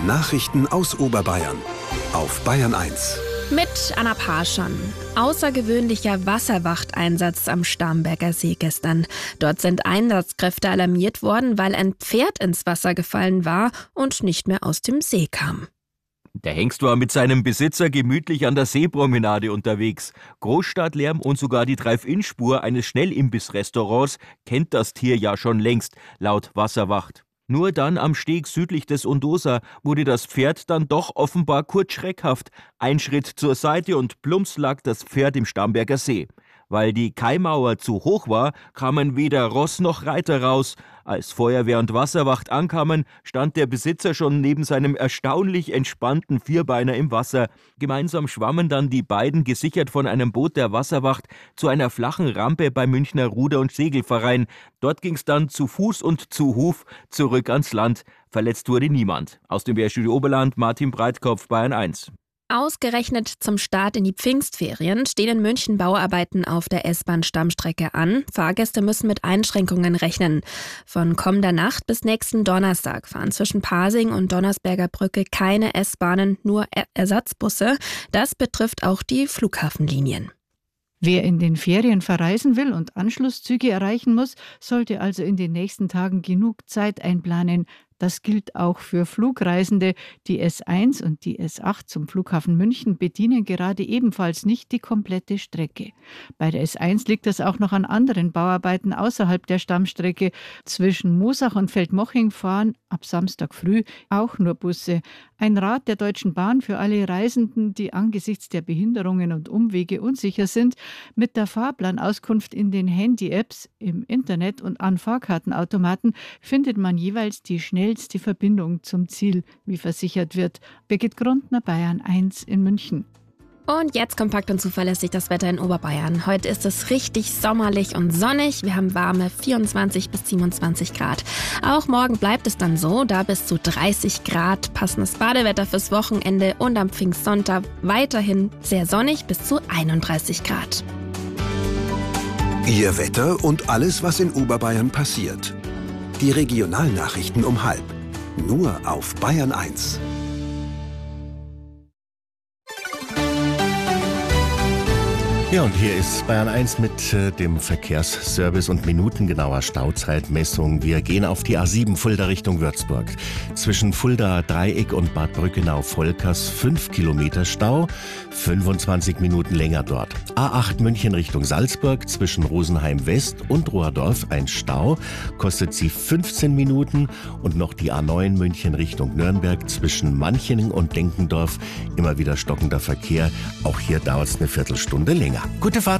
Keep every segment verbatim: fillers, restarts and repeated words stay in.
Nachrichten aus Oberbayern auf Bayern eins. Mit Anna Parschon. Außergewöhnlicher Wasserwachteinsatz am Starnberger See gestern. Dort sind Einsatzkräfte alarmiert worden, weil ein Pferd ins Wasser gefallen war und nicht mehr aus dem See kam. Der Hengst war mit seinem Besitzer gemütlich an der Seepromenade unterwegs. Großstadtlärm und sogar die Drive-In-Spur eines Schnellimbiss-Restaurants kennt das Tier ja schon längst, laut Wasserwacht. Nur dann am Steg südlich des Undosa wurde das Pferd dann doch offenbar kurz schreckhaft. Ein Schritt zur Seite und plumps lag das Pferd im Starnberger See. Weil die Kaimauer zu hoch war, kamen weder Ross noch Reiter raus. Als Feuerwehr und Wasserwacht ankamen, stand der Besitzer schon neben seinem erstaunlich entspannten Vierbeiner im Wasser. Gemeinsam schwammen dann die beiden, gesichert von einem Boot der Wasserwacht, zu einer flachen Rampe beim Münchner Ruder- und Segelverein. Dort ging's dann zu Fuß und zu Huf zurück ans Land. Verletzt wurde niemand. Aus dem W R-Studio Oberland, Martin Breitkopf, Bayern eins. Ausgerechnet zum Start in die Pfingstferien stehen in München Bauarbeiten auf der S-Bahn-Stammstrecke an. Fahrgäste müssen mit Einschränkungen rechnen. Von kommender Nacht bis nächsten Donnerstag fahren zwischen Pasing und Donnersberger Brücke keine S-Bahnen, nur Ersatzbusse. Das betrifft auch die Flughafenlinien. Wer in den Ferien verreisen will und Anschlusszüge erreichen muss, sollte also in den nächsten Tagen genug Zeit einplanen. Das gilt auch für Flugreisende. Die S eins und die S acht zum Flughafen München bedienen gerade ebenfalls nicht die komplette Strecke. Bei der S eins liegt das auch noch an anderen Bauarbeiten außerhalb der Stammstrecke. Zwischen Moosach und Feldmoching fahren ab Samstag früh auch nur Busse. Ein Rat der Deutschen Bahn für alle Reisenden, die angesichts der Behinderungen und Umwege unsicher sind: Mit der Fahrplanauskunft in den Handy-Apps, im Internet und an Fahrkartenautomaten findet man jeweils die schnellste Verbindung zum Ziel, wie versichert wird. Birgit Grundner, Bayern eins in München. Und jetzt kompakt und zuverlässig das Wetter in Oberbayern. Heute ist es richtig sommerlich und sonnig. Wir haben warme vierundzwanzig bis siebenundzwanzig Grad. Auch morgen bleibt es dann so, da bis zu dreißig Grad. Passendes Badewetter fürs Wochenende und am Pfingstsonntag weiterhin sehr sonnig bis zu einunddreißig Grad. Ihr Wetter und alles, was in Oberbayern passiert. Die Regionalnachrichten um halb. Nur auf Bayern eins. Ja, und hier ist Bayern eins mit äh, dem Verkehrsservice und minutengenauer Stauzeitmessung. Wir gehen auf die A sieben Fulda Richtung Würzburg. Zwischen Fulda Dreieck und Bad Brückenau-Volkers fünf Kilometer Stau, fünfundzwanzig Minuten länger dort. A acht München Richtung Salzburg zwischen Rosenheim West und Rohrdorf ein Stau, kostet sie fünfzehn Minuten. Und noch die A neun München Richtung Nürnberg zwischen Manching und Denkendorf immer wieder stockender Verkehr. Auch hier dauert es eine Viertelstunde länger. Gute Fahrt!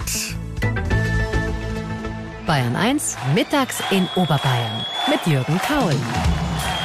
Bayern eins, mittags in Oberbayern mit Jürgen Kaul.